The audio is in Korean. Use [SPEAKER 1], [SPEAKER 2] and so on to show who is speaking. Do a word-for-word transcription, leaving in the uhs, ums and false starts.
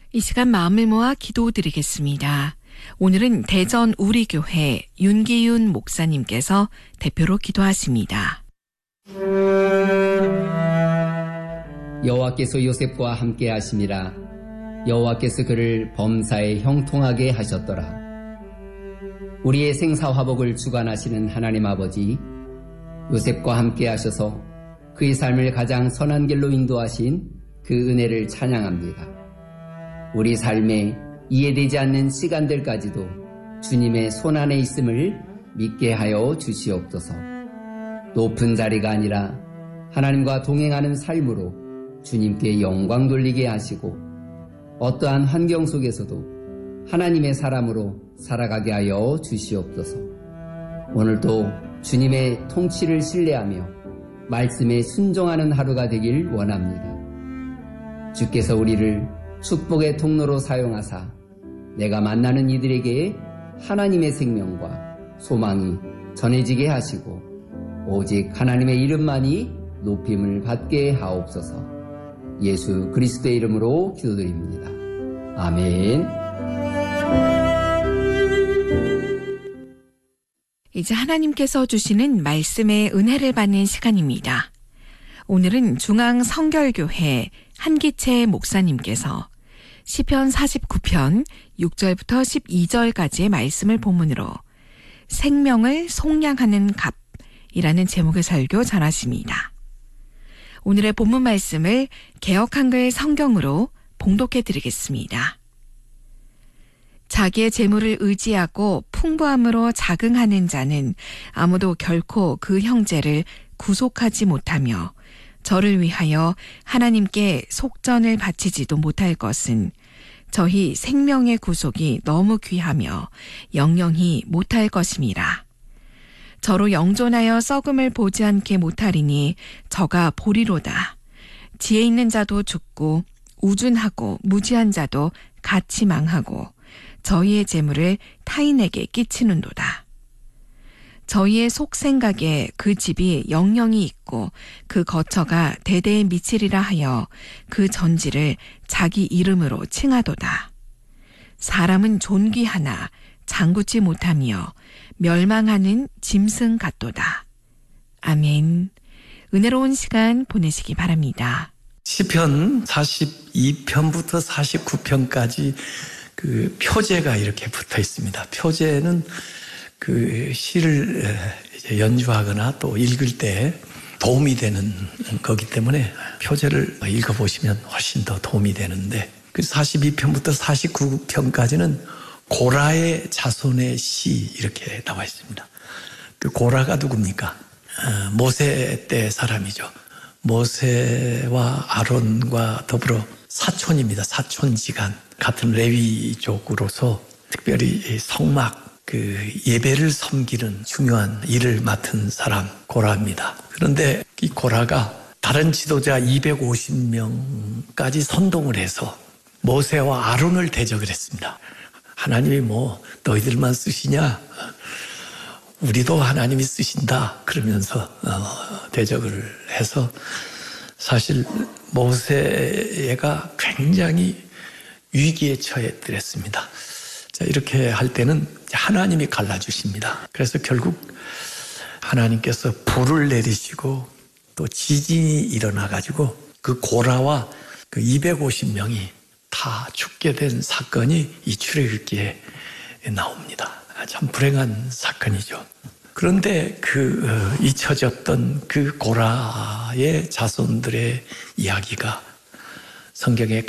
[SPEAKER 1] 이 시간 마음을 모아 기도드리겠습니다. 오늘은 대전 우리교회 윤기윤 목사님께서 대표로 기도하십니다.
[SPEAKER 2] 여호와께서 요셉과 함께 하심이라. 여호와께서 그를 범사에 형통하게 하셨더라. 우리의 생사화복을 주관하시는 하나님 아버지, 요셉과 함께 하셔서 그의 삶을 가장 선한 길로 인도하신 그 은혜를 찬양합니다. 우리 삶에 이해되지 않는 시간들까지도 주님의 손안에 있음을 믿게 하여 주시옵소서. 높은 자리가 아니라 하나님과 동행하는 삶으로 주님께 영광 돌리게 하시고 어떠한 환경 속에서도 하나님의 사람으로 살아가게 하여 주시옵소서. 오늘도 주님의 통치를 신뢰하며 말씀에 순종하는 하루가 되길 원합니다. 주께서 우리를 축복의 통로로 사용하사 내가 만나는 이들에게 하나님의 생명과 소망이 전해지게 하시고 오직 하나님의 이름만이 높임을 받게 하옵소서. 예수 그리스도의 이름으로 기도드립니다. 아멘.
[SPEAKER 1] 이제 하나님께서 주시는 말씀의 은혜를 받는 시간입니다. 오늘은 중앙성결교회 한기채 목사님께서 시편 사십구 편 육 절부터 십이 절까지의 말씀을 본문으로 생명을 속량하는 갑이라는 제목의 설교 전하십니다. 오늘의 본문 말씀을 개역한글 성경으로 봉독해 드리겠습니다. 자기의 재물을 의지하고 풍부함으로 자긍하는 자는 아무도 결코 그 형제를 구속하지 못하며 저를 위하여 하나님께 속전을 바치지도 못할 것은 저희 생명의 구속이 너무 귀하며 영영히 못할 것임이라. 저로 영존하여 썩음을 보지 않게 못하리니 저가 보리로다. 지혜 있는 자도 죽고 우준하고 무지한 자도 같이 망하고 저희의 재물을 타인에게 끼치는도다. 저희의 속생각에 그 집이 영영이 있고 그 거처가 대대에 미치리라 하여 그 전지를 자기 이름으로 칭하도다. 사람은 존귀하나 장구치 못하며 멸망하는 짐승 같도다. 아멘. 은혜로운 시간 보내시기 바랍니다.
[SPEAKER 3] 시편 사십이 편부터 사십구 편까지 그 표제가 이렇게 붙어 있습니다. 표제는 그 시를 이제 연주하거나 또 읽을 때 도움이 되는 거기 때문에 표제를 읽어보시면 훨씬 더 도움이 되는데, 그 사십이 편부터 사십구 편까지는 고라의 자손의 시 이렇게 나와 있습니다. 그 고라가 누굽니까? 모세 때 사람이죠. 모세와 아론과 더불어 사촌입니다. 사촌지간 같은 레위족으로서 특별히 성막 그 예배를 섬기는 중요한 일을 맡은 사람 고라입니다. 그런데 이 고라가 다른 지도자 이백오십 명까지 선동을 해서 모세와 아론을 대적을 했습니다. 하나님이 뭐 너희들만 쓰시냐? 우리도 하나님이 쓰신다. 그러면서 어, 대적을 해서 사실 모세가 굉장히 위기에 처해들었습니다. 자, 이렇게 할 때는 하나님이 갈라주십니다. 그래서 결국 하나님께서 불을 내리시고 또 지진이 일어나가지고 그 고라와 그 이백오십 명이 다 죽게 된 사건이 이 출애굽기에 나옵니다. 참 불행한 사건이죠. 그런데 그 잊혀졌던 그 고라의 자손들의 이야기가 성경에